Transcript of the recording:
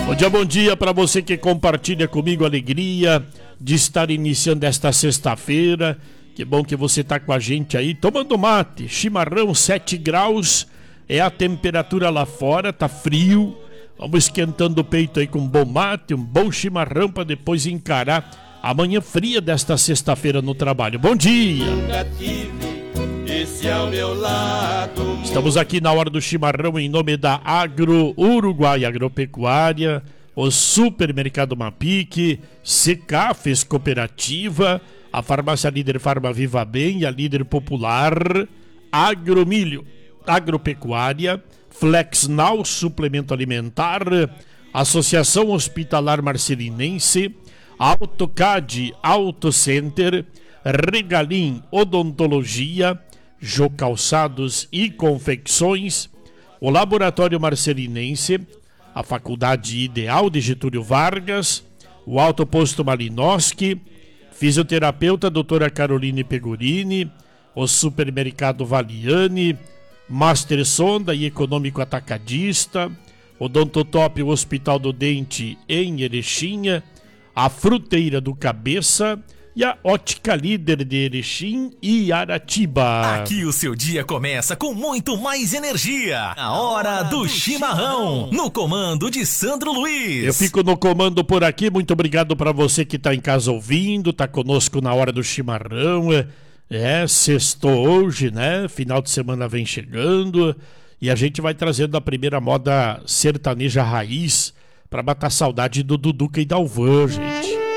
Bom dia para você que compartilha comigo a alegria de estar iniciando esta sexta-feira. Que bom que você tá com a gente aí, tomando mate, chimarrão, 7 graus, é a temperatura lá fora, tá frio. Vamos esquentando o peito aí com um bom mate, um bom chimarrão para depois encarar a manhã fria desta sexta-feira no trabalho. Bom dia! Estamos aqui na hora do chimarrão em nome da Agro Uruguai Agropecuária, o Supermercado Mapique, Secafes Cooperativa, a Farmácia Líder Farma Viva Bem, a Líder Popular, Agromilho Agropecuária, Flexnal Suplemento Alimentar, Associação Hospitalar Marcelinense, AutoCAD Auto Center, Regalim Odontologia, Jô Calçados e Confecções, o Laboratório Marcelinense, a Faculdade Ideal de Getúlio Vargas, o Alto Posto Malinowski, fisioterapeuta doutora Caroline Pegorini, o Supermercado Valiani, Master Sonda e Econômico Atacadista, o Odontotop, o Hospital do Dente em Erechim, a Fruteira do Cabeça e a Ótica Líder de Erechim e Aratiba. Aqui o seu dia começa com muito mais energia. A hora do chimarrão, no comando de Sandro Luiz. Eu fico no comando por aqui. Muito obrigado para você que está em casa ouvindo, tá conosco na hora do chimarrão. Sextou hoje, né? Final de semana vem chegando e a gente vai trazendo a primeira moda sertaneja raiz para matar saudade do Duduca e Dalvan, gente.